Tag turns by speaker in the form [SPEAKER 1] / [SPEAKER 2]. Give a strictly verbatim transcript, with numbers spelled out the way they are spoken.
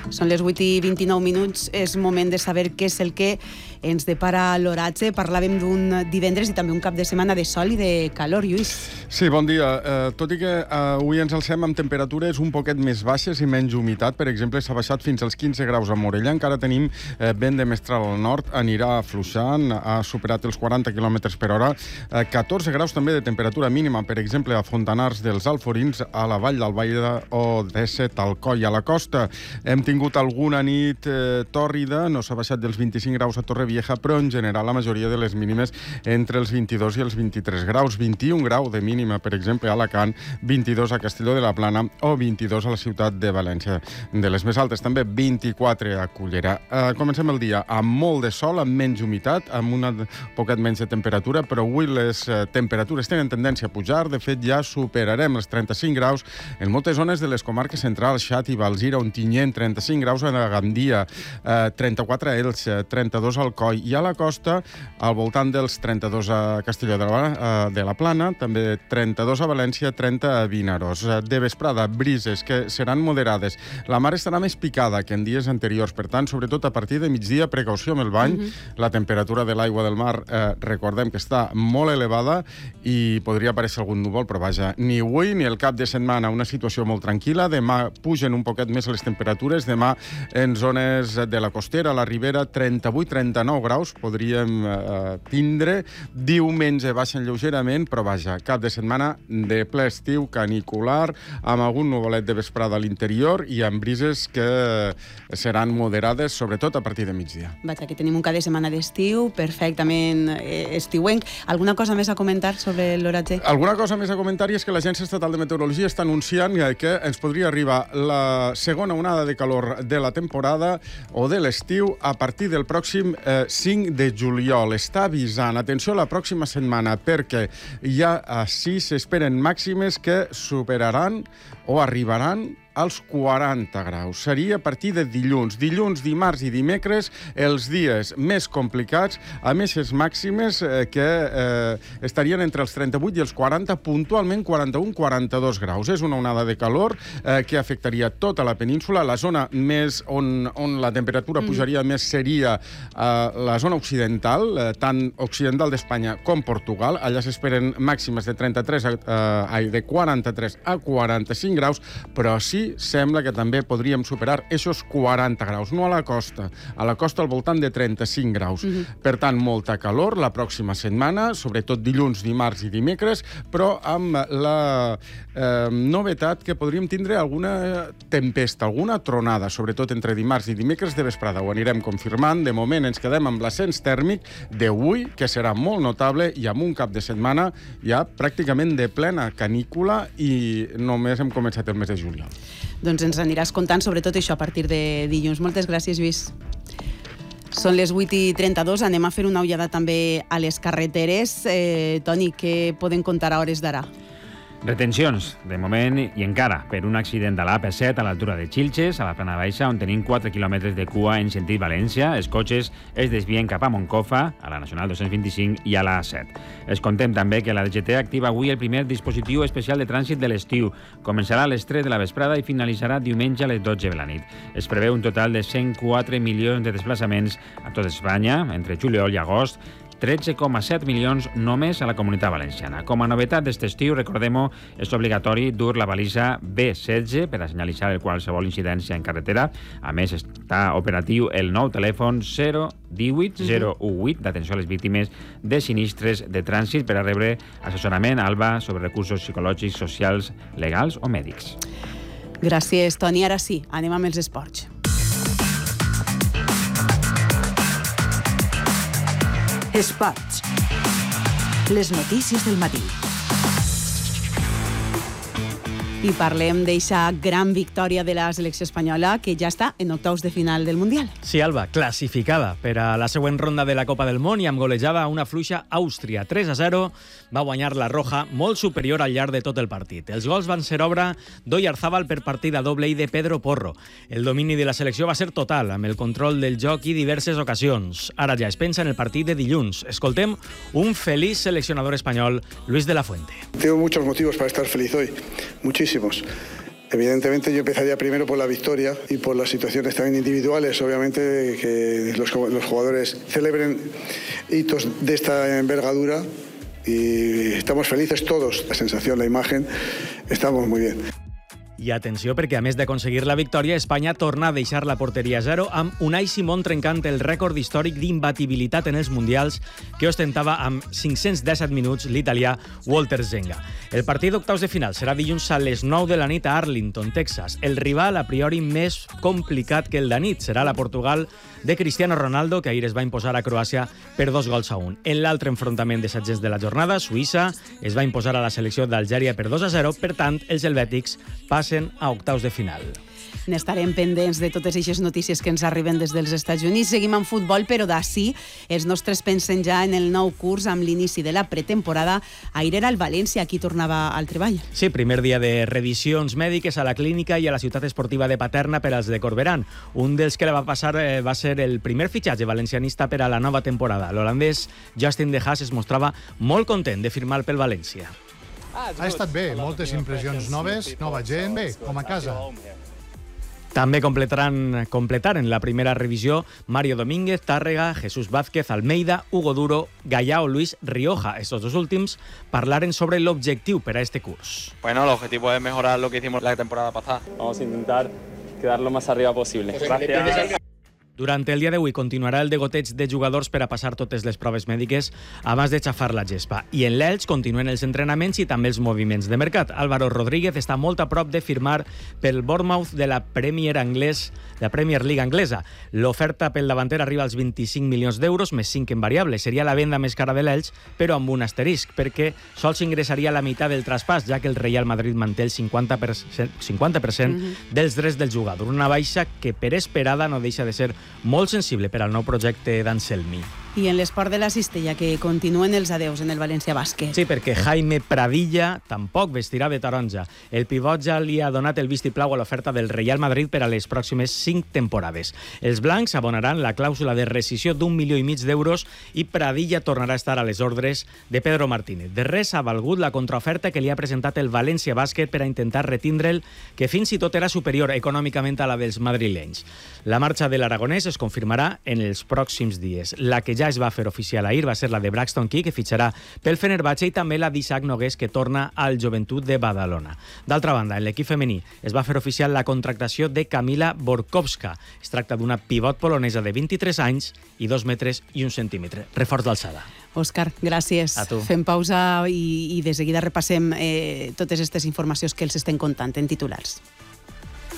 [SPEAKER 1] Són les vuit i vint-i-nou minuts, és moment de saber què és el que ens depara l'oratge. Parlàvem d'un divendres i també un cap de setmana de sol i de calor, Lluís.
[SPEAKER 2] Sí, bon dia. Uh, tot i que uh, avui ens alcem amb temperatures un poquet més baixes i menys humitat, per exemple, s'ha baixat fins als quinze graus a Morella, encara tenim uh, vent de mestral al nord, anirà afluixant, ha superat els quaranta quilòmetres per hora, uh, catorze graus també de temperatura mínima, per exemple, a Fontanars dels Alforins, a la Vall d'Albaida o disset al Coll, a la costa. Hem tingut alguna nit eh, tòrrida, no s'ha baixat dels vint-i-cinc graus a Torrevieja, però en general la majoria de les mínimes entre els vint-i-dos i els vint-i-tres graus. vint-i-un grau de mínima, per exemple, a Alacant, vint-i-dos a Castelló de la Plana o vint-i-dos a la ciutat de València. De les més altes també vint-i-quatre a Cullera. Eh, comencem el dia amb molt de sol, amb menys humitat, amb una poquet menys de temperatura, però avui les eh, temperatures tenen tendència a pujar. De fet, ja superarem els trenta-cinc graus en moltes zones de les comarques centrals, Xat i Valzira, Ontinyent, trenta-cinc graus a Gandia, eh, trenta-quatre a Elx, trenta-dos al Coll, i a la costa, al voltant dels trenta-dos a Castelló de la, eh, de la Plana, també trenta-dos a València, trenta a Vinaròs. De vesprada, brises que seran moderades. La mar estarà més picada que en dies anteriors, per tant, sobretot a partir de migdia, precaució amb el bany. Mm-hmm. La temperatura de l'aigua del mar, eh, recordem que està molt elevada i podria aparèixer algun núvol, però vaja, ni avui ni el cap de setmana una situació molt tranquil·la. Demà pugen un poquet més les temperatures. Demà en zones de la costera, a la Ribera, trenta-vuit trenta-nou graus podríem eh, tindre. Diumenge baixen lleugerament, però vaja, cap de setmana de ple estiu, canicular, amb algun nuvolet de vesprada a l'interior i amb brises que seran moderades, sobretot a partir de migdia.
[SPEAKER 1] Vaja, que tenim un cap de setmana d'estiu, perfectament eh, estiuenc. Alguna cosa més a comentar sobre l'oratge?
[SPEAKER 2] Alguna cosa més a comentar és que l'Agència Estatal de Meteorologia està anunciant que ens podria arribar la segona onada de calor de la temporada o de l'estiu a partir del pròxim eh, cinc de juliol. Està avisant, atenció a la pròxima setmana, perquè ja així s'esperen màximes que superaran o arribaran als quaranta graus. Seria a partir de dilluns. Dilluns, dimarts i dimecres, els dies més complicats, a més les màximes eh, que eh, estarien entre els trenta-vuit i els quaranta, puntualment quaranta-un quaranta-dos graus. És una onada de calor eh, que afectaria tota la península. La zona més on, on la temperatura pujaria mm. més seria eh, la zona occidental, eh, tant occidental d'Espanya com Portugal. Allà s'esperen màximes de trenta-tres a, eh, de quaranta-tres a quaranta-cinc graus, però sí sembla que també podríem superar aquests quaranta graus, no a la costa, a la costa al voltant de trenta-cinc graus. Mm-hmm. Per tant, molta calor la pròxima setmana, sobretot dilluns, dimarts i dimecres, però amb la eh, novetat que podríem tindre alguna tempesta, alguna tronada, sobretot entre dimarts i dimecres de vesprada. Ho anirem confirmant. De moment ens quedem amb l'ascens tèrmic d'avui, que serà molt notable, i amb un cap de setmana ja pràcticament de plena canícula i només hem començat el mes de juliol.
[SPEAKER 1] Doncs ens aniràs contant sobretot això a partir de dilluns. Moltes gràcies, Lluís. Són les vuit i trenta-dos, anem a fer una ullada també a les carreteres. Eh, Toni, què podem contar a hores d'ara?
[SPEAKER 3] Retencions, de moment i encara, per un accident a l'A P set a l'altura de Xilxes, a la Plana Baixa, on tenim quatre quilòmetres de cua en sentit València. Els cotxes es desvien cap a Moncofa, a la Nacional dos-cents vint-i-cinc i a l'A set. Es contem també que la D G T activa avui el primer dispositiu especial de trànsit de l'estiu. Començarà a les tres de la vesprada i finalitzarà diumenge a les dotze de la nit. Es preveu un total de cent quatre milions de desplaçaments a tot Espanya, entre juliol i agost, tretze coma set milions només a la Comunitat Valenciana. Com a novetat d'aquest estiu, recordem-ho, és obligatori dur la balisa B setze per a senyalitzar qualsevol incidència en carretera. A més, està operatiu el nou telèfon zero divuit zero divuit d'atenció a les víctimes de sinistres de trànsit per a rebre assessorament ALBA sobre recursos psicològics, socials, legals o mèdics.
[SPEAKER 1] Gràcies, Toni. Ara sí, anem amb els esports.
[SPEAKER 4] Esports. Les notícies del matí.
[SPEAKER 1] I parlem d'eixa gran victòria de la selecció espanyola, que ja està en octaus de final del Mundial.
[SPEAKER 5] Sí, Alba, classificada per a la següent ronda de la Copa del Món i amb golejada a una fluixa Àustria. tres a zero va guanyar la Roja, molt superior al llarg de tot el partit. Els gols van ser obra d'Oyarzabal per partida doble i de Pedro Porro. El domini de la selecció va ser total, amb el control del joc i diverses ocasions. Ara ja es pensa en el partit de dilluns. Escoltem un feliç seleccionador espanyol, Luis de la Fuente.
[SPEAKER 6] Tengo muchos motivos para estar feliz hoy, muchísimos. Evidentemente yo empezaría primero por la victoria y por las situaciones también individuales, obviamente que los, los jugadores celebren hitos de esta envergadura y estamos felices todos, la sensación, la imagen, estamos muy bien.
[SPEAKER 5] I atenció, perquè a més d'aconseguir la victòria, Espanya torna a deixar la porteria a zero amb Unai Simón trencant el rècord històric d'imbatibilitat en els Mundials que ostentava amb cinc-cents disset minuts l'italià Walter Zenga. El partit d'octaus de final serà dilluns a les nou de la nit a Arlington, Texas. El rival a priori més complicat que el de nit serà la Portugal de Cristiano Ronaldo, que ahir es va imposar a Croàcia per dos gols a un. En l'altre enfrontament de setges de la jornada, Suïssa es va imposar a la selecció d'Algèria per dos a zero, per tant, els helvètics passen a octaus de final.
[SPEAKER 1] N'estarem pendents de totes aquestes notícies que ens arriben des dels Estats Units. Seguim amb futbol, però d'ací els nostres pensen ja en el nou curs amb l'inici de la pretemporada. Ahir era el València qui tornava al treball.
[SPEAKER 5] Sí, primer dia de revisions mèdiques a la clínica i a la ciutat esportiva de Paterna per als de Corberán. Un dels que la va passar eh, va ser el primer fitxatge valencianista per a la nova temporada. L'holandès Justin De Haas es mostrava molt content de firmar pel València.
[SPEAKER 7] Ha estat bé, moltes impressions noves, nova gent, bé, com a casa.
[SPEAKER 5] També completaran, completaren la primera revisió Mario Domínguez, Tàrrega, Jesús Vázquez, Almeida, Hugo Duro, Gallà o Luis Rioja. Estos dos últims parlaren sobre l'objectiu per a este curs.
[SPEAKER 8] Bueno, el objetivo es mejorar lo que hicimos la temporada pasada. Vamos a intentar quedar lo más arriba posible. Gracias.
[SPEAKER 5] Durant el dia d'avui continuarà el degoteig de jugadors per a passar totes les proves mèdiques abans de xafar la gespa. I en l'Elx continuen els entrenaments i també els moviments de mercat. Álvaro Rodríguez està molt a prop de firmar pel Bournemouth de la Premier anglès, la Premier League anglesa. L'oferta pel davanter arriba als vint-i-cinc milions d'euros, més cinc en variable. Seria la venda més cara de l'Elx, però amb un asterisc, perquè sols ingressaria la meitat del traspàs, ja que el Real Madrid manté el cinquanta per cent, cinquanta per cent mm-hmm. dels drets del jugador. Una baixa que, per esperada, no deixa de ser molt sensible per al nou projecte d'Anselmi.
[SPEAKER 1] I en l'esport de la cistella, que continuen els adeus en el València Bàsquet.
[SPEAKER 5] Sí, perquè Jaime Pradilla tampoc vestirà de taronja. El pivot ja li ha donat el vistiplau a l'oferta del Real Madrid per a les pròximes cinc temporades. Els blancs abonaran la clàusula de rescissió d'un milió i mig d'euros i Pradilla tornarà a estar a les ordres de Pedro Martínez. De res ha valgut la contraoferta que li ha presentat el València Bàsquet per a intentar retindre'l, que fins i tot era superior econòmicament a la dels madrilenys. La marxa de l'aragonès es confirmarà en els pròxims dies. La que ja es va fer oficial ahir va ser la de Braxton Key, que fitxarà pel Fenerbahce, i també la d'Isaac Nogués, que torna al Joventut de Badalona. D'altra banda, en l'equip femení es va fer oficial la contractació de Kamila Borkowska. Es tracta d'una pivot polonesa de vint-i-tres anys i dos metres i un centímetre. Reforç d'alçada.
[SPEAKER 1] Òscar, gràcies.
[SPEAKER 5] A tu.
[SPEAKER 1] Fem pausa i, i de seguida repassem eh, totes aquestes informacions que els estem contant en titulars.